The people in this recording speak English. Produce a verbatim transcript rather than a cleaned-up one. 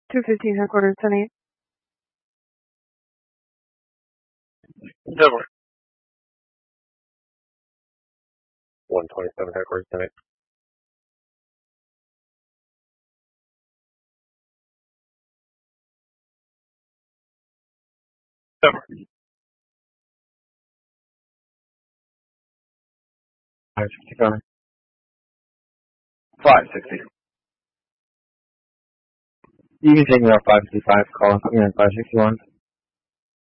two fifteen headquarters, ten eight. Denver. one twenty-seven headquarters, ten eight. Denver. five sixty coming. five sixty. You can take me off five fifty-five, call me on five sixty-one.